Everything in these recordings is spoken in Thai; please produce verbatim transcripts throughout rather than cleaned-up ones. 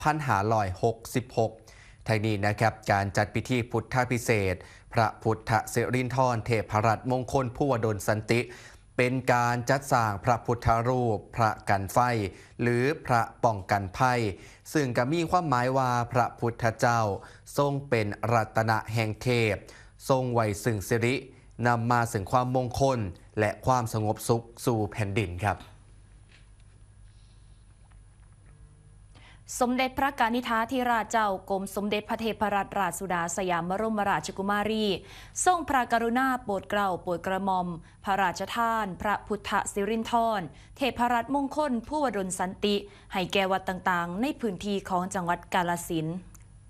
พันห้าร้อยหกสิบหกทางนี้นะครับการจัดพิธีพุทธพิเศษพระพุทธสิรินธรเทพรัตน์มงคลผู้วดลสันติเป็นการจัดสร้างพระพุทธรูปพระกันไฟหรือพระป้องกันภัยซึ่งก็มีความหมายว่าพระพุทธเจ้าทรงเป็นรัตนะแห่งเทพทรงไว้ซึ่งสิรินำมาซึ่งความมงคลและความสงบสุขสู่แผ่นดินครับสมเด็จพระกนิษฐาธิราชเจ้ากรมสมเด็จพระเทพรัตนราชสุดาสยามบรมราชกุมารีทรงพระกรุณาโปรดเกล้าโปรดกระหม่อมพระราชทานพระพุทธสิรินธรเทพรัตน์มงคลผู้วดลสันติให้แก่วัดต่างๆในพื้นที่ของจังหวัดกาฬสินธุ์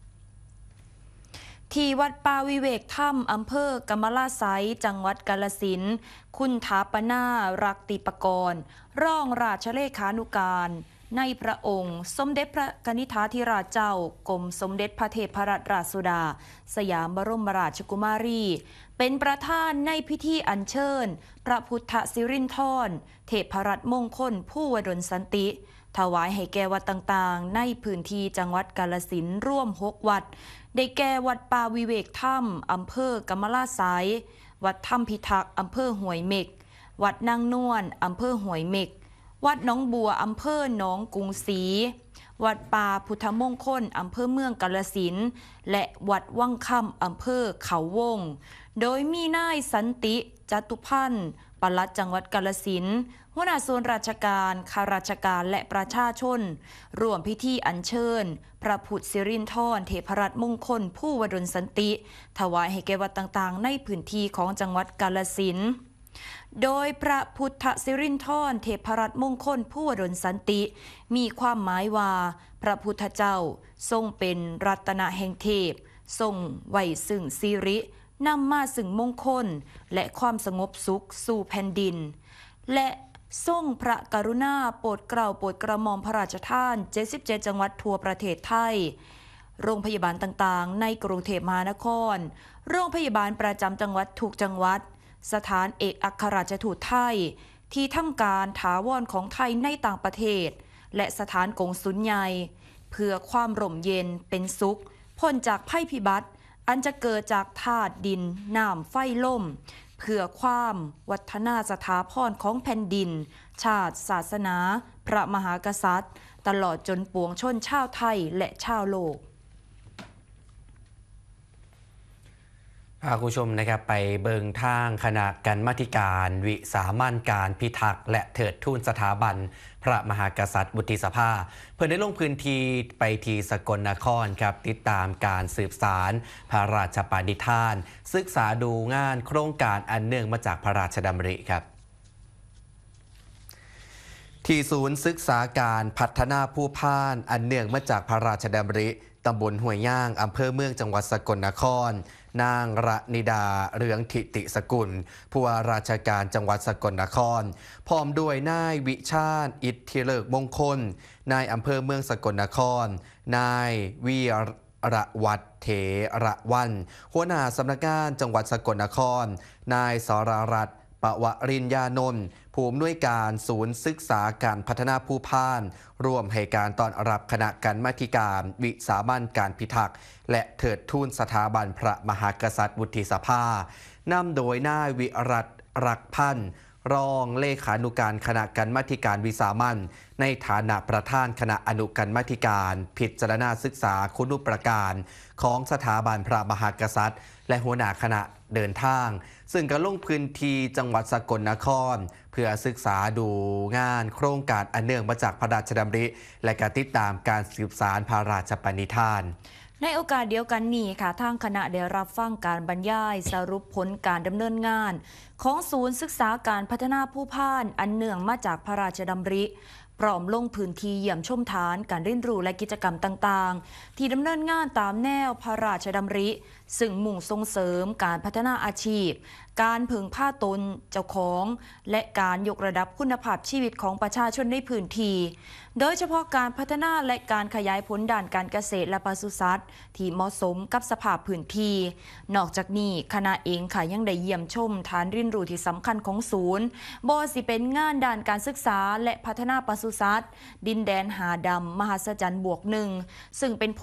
ที่วัดป่าวิเวกธรรมอำเภอกำมะลาไซจังหวัดกาฬสินธุ์คุณถาปนารักติปกรณ์รองราชเลขานุการในพระองค์สมเด็จพระกนิษฐาธิราชเจ้ากรมสมเด็จพระเทพรัตนราชสุดาสยามบรมราชกุมารีเป็นประธานในพิธีอัญเชิญพระพุทธสิรินธรเทพรัตน์มงคลผู้วดลสันติถวายให้แก่วัดต่างๆในพื้นที่จังหวัดกาฬสินธุ์ร่วมหกวัดได้แก่วัดป่าวิเวกธรรมอำเภอกำมะลาไซวัดถ้ำพิทักษ์อำเภอห้วยเม็กวัดนางนวลอำเภอห้วยเม็กวัดหนองบัวอำเภอหนองกรุงศรีวัดป่าพุทธมงคลอำเภอเมืองกาฬสินธุ์และวัดวังค่ำอำเภอเขาวงโดยมีนายสันติจตุพันธ์ปลัดจังหวัดกาฬสินธุ์หัวหน้าส่วนราชการข้าราชการและประชาชนร่วมพิธีอัญเชิญพระพุทธสิรินธรเทพรัตน์มงคลผู้วดลสันติถวายให้แก่วัดต่างๆในพื้นที่ของจังหวัดกาฬสินธุ์โดยพระพุทธสิรินธรเทพรัตน์มงคลผู้วดลสันติมีความหมายว่าพระพุทธเจ้าทรงเป็นรัตนะแห่งเทพทรงไว้ซึ่งสิรินำมาซึ่งมงคลและความสงบสุขสู่แผ่นดินและทรงพระกรุณาโปรดเกล้าโปรดกระหม่อมพระราชทานเจ็ดสิบเจ็ดจังหวัดทั่วประเทศไทยโรงพยาบาลต่างๆในกรุงเทพมหานครโรงพยาบาลประจำจังหวัดทุกจังหวัดสถานเอกอัครราชทูตไทยที่ทำการถาวรของไทยในต่างประเทศและสถานกงสุลใหญ่เพื่อความร่มเย็นเป็นสุขพ้นจากภัยพิบัติอันจะเกิดจากธาตุดินน้ำไฟลมเพื่อความวัฒนาสถาพรของแผ่นดินชาติศาสนาพระมหากษัตริย์ตลอดจนปวงชนชาวไทยและชาวโลกพาคุณผู้ชมนะครับไปเบิงทางคณะกรรมาธิการวิสามัญการพิทักษ์และเถิดทูนสถาบันพระมหากษัตริย์วุฒิสภาเพื่อได้ลงพื้นที่ไปที่สกลนครครับติดตามการสืบสารพระราชปณิธานศึกษาดูงานโครงการอันเนื่องมาจากพระราชดำริครับที่ศูนย์ศึกษาการพัฒนาผู้พานอันเนื่องมาจากพระราชดำริตำบลห้วยย่างอำเภอเมืองจังหวัดสกลนครนางระนิดาเรืองทิติสกุลผู้ว่าราชการจังหวัดสกลนครพร้อมด้วยนายวิชาญอิทธิเลิกมงคลนายอำเภอเมืองสกลนครนายวีระวัฒน์เถระวันหัวหน้าสำนักงานจังหวัดสกลนครนายสรรัตน์ปวริญญานนท์ผู้อำนวยการศูนย์ศึกษาการพัฒนาผู้พานร่วมให้การต้อนรับคณะกรรมาธิการวิสามัญการพิทักษ์และเถิดทูนสถาบันพระมหากษัตริย์วุฒิสภานำโดยนายวิรัตรักพันธ์รองเลขานุการคณะกรรมาธิการวิสามัญในฐานะประธานคณะอนุกรรมาธิการพิจารณาศึกษาคุณูปการของสถาบันพระมหากษัตริย์และหัวหน้าคณะเดินทางซึ่งก็ลงพื้นที่จังหวัดสกลนครเพื่อศึกษาดูงานโครงการอันเนื่องมาจากพระราชดำริและการติดตามการสืบสารพระราชปณิธานในโอกาสเดียวกันนี้ค่ะทางคณะได้รับฟังการบรรยายสรุปผลการดำเนินงานของศูนย์ศึกษาการพัฒนาผู้พานอันเนื่องมาจากพระราชดำริพร้อมลงพื้นที่เยี่ยมชมฐานการเรียนรู้และกิจกรรมต่างๆที่ดำเนินงานตามแนวพระราชดำริซึ่งมุ่งส่งเสริมการพัฒนาอาชีพการพึงผ้าตนเจ้าของและการยกระดับคุณภาพชีวิตของประชาชนในพื้นที่โดยเฉพาะการพัฒนาและการขยายผลด้านการเกษตรและปศุสัตว์ที่เหมาะสมกับสภาพพื้นที่นอกจากนี้คณะเองค่ะยังได้เยี่ยมชมฐานเรียนรู้ที่สำคัญของศูนย์บ่สิเป็นงานด้านการศึกษาและพัฒนาปศุสัตว์ดินแดนหาดำมหัศจรรย์บวกหนึ่งซึ่งเป็น